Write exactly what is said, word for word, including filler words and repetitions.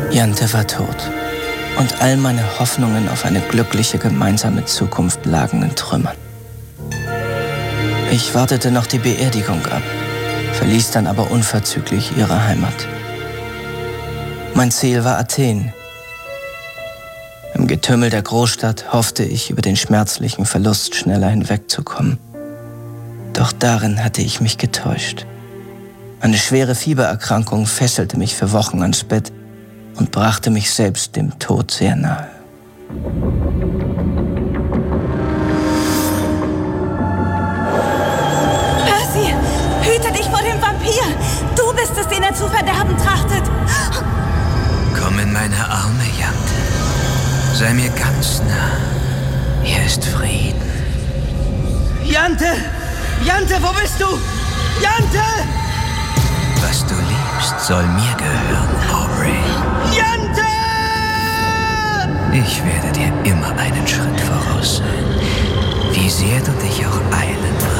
Jante war tot und all meine Hoffnungen auf eine glückliche gemeinsame Zukunft lagen in Trümmern. Ich wartete noch die Beerdigung ab, verließ dann aber unverzüglich ihre Heimat. Mein Ziel war Athen. Im Getümmel der Großstadt hoffte ich, über den schmerzlichen Verlust schneller hinwegzukommen. Doch darin hatte ich mich getäuscht. Eine schwere Fiebererkrankung fesselte mich für Wochen ans Bett und brachte mich selbst dem Tod sehr nahe. Percy, hüte dich vor dem Vampir! Du bist es, den er zu verderben trachtet! Komm in meine Arme, Jante. Sei mir ganz nah. Hier ist Frieden. Jante! Jante, wo bist du? Jante! Was du liebst, soll mir gehören, Aubrey. Jante! Ich werde dir immer einen Schritt voraus sein. Wie sehr du dich auch eilen wirst.